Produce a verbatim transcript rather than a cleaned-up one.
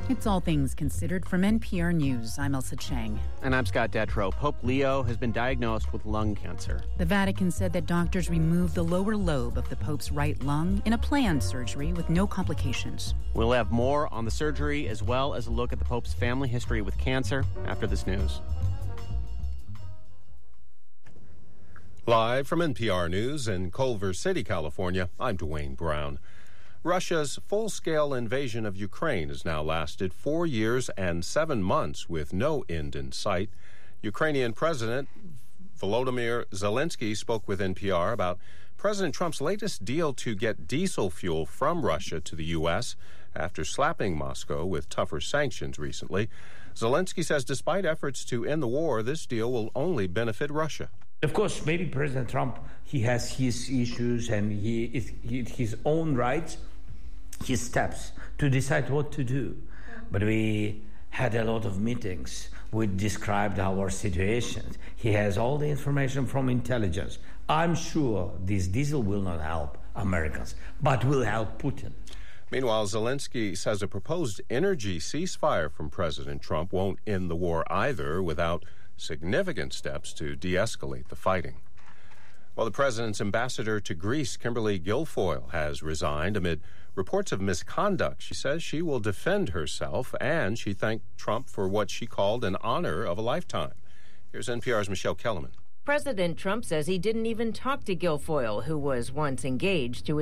It's All Things Considered from N P R News. I'm Elsa Chang. And I'm Scott Detrow. Pope Leo has been diagnosed with lung cancer. The Vatican said that doctors removed the lower lobe of the Pope's right lung in a planned surgery with no complications. We'll have more on the surgery as well as a look at the Pope's family history with cancer after this news. Live from N P R News in Culver City, California, I'm Dwayne Brown. Russia's full-scale invasion of Ukraine has now lasted four years and seven months with no end in sight. Ukrainian President Volodymyr Zelensky spoke with N P R about President Trump's latest deal to get diesel fuel from Russia to the U S after slapping Moscow with tougher sanctions recently. Zelensky says despite efforts to end the war, this deal will only benefit Russia. Of course, maybe President Trump, he has his issues and he is he, his own rights, his steps to decide what to do. But we had a lot of meetings. We described our situations. He has all the information from intelligence. I'm sure this diesel will not help Americans, but will help Putin. Meanwhile, Zelensky says a proposed energy ceasefire from President Trump won't end the war either without significant steps to de-escalate the fighting. Well, the president's ambassador to Greece, Kimberly Guilfoyle, has resigned amid reports of misconduct. She says she will defend herself, and she thanked Trump for what she called an honor of a lifetime. Here's N P R's Michelle Kellerman. President Trump says he didn't even talk to Guilfoyle, who was once engaged to